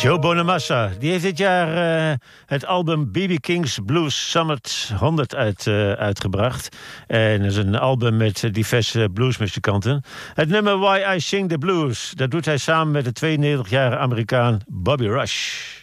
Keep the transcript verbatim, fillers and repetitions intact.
Joe Bonamassa, die heeft dit jaar uh, het album B B King's Blues Summit honderd uit, uh, uitgebracht. En dat is een album met diverse bluesmuzikanten. Het nummer Why I Sing the Blues, dat doet hij samen met de tweeënnegentigjarige Amerikaan Bobby Rush.